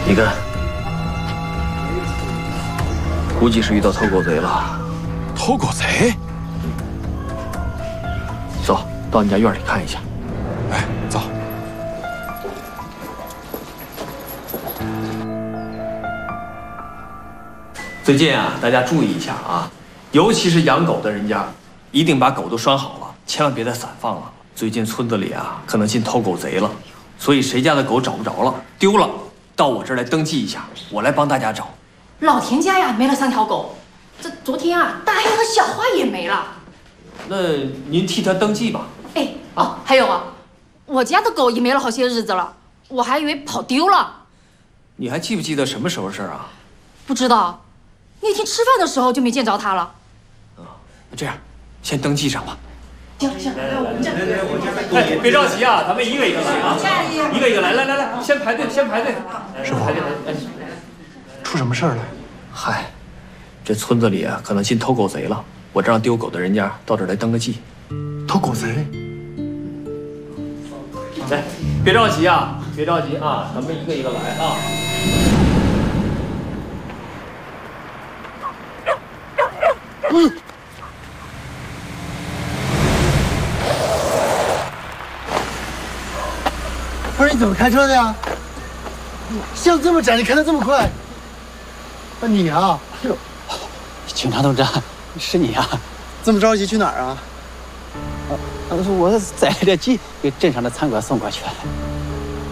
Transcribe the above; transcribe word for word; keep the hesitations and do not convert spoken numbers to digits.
你看，估计是遇到偷狗贼了。 偷狗贼？ 走到你家院里看一下。 哎，走。 最近啊，大家注意一下啊，尤其是养狗的人家，一定把狗都拴好了，千万别再散放了。最近村子里啊，可能进偷狗贼了，所以谁家的狗找不着了、丢了，到我这儿来登记一下，我来帮大家找。 老田家呀，没了三条狗。这昨天啊，大黑和小花也没了。 那您替他登记吧。 哎，哦，还有啊，我家的狗也没了好些日子了，我还以为跑丢了。 你还记不记得什么时候事儿啊？ 不知道。那天吃饭的时候就没见着他了。 啊，那这样，先登记上吧。 行行，来我们这。 哎，别着急啊，咱们一个一个来啊，一个一个来，来来来，先排队，先排队。 师傅， 排队，哎， 出什么事儿了？ 嗨，这村子里啊，可能进偷狗贼了。我这让丢狗的人家到这儿来登个记。 偷狗贼？ 来，别着急啊，别着急啊，咱们一个一个来啊。嗯。 不是你怎么开车的呀？巷这么窄，你开得这么快？那你啊？哎呦， 警察同志，是你啊？ 这么着急去哪儿啊？ 呃，我在这急给镇上的餐馆送过去。